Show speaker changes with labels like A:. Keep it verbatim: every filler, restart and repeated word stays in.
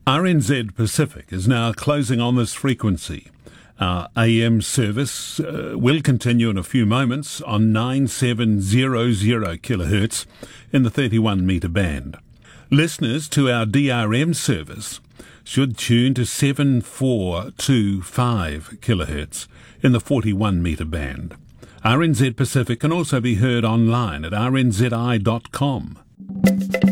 A: R N Z Pacific is now closing on this frequency. Our A M service uh, will continue in a few moments on nine seven zero zero kilohertz in the thirty-one metre band. Listeners to our D R M service should tune to seven four two five kilohertz in the forty-one metre band. R N Z Pacific can also be heard online at r n z i dot com.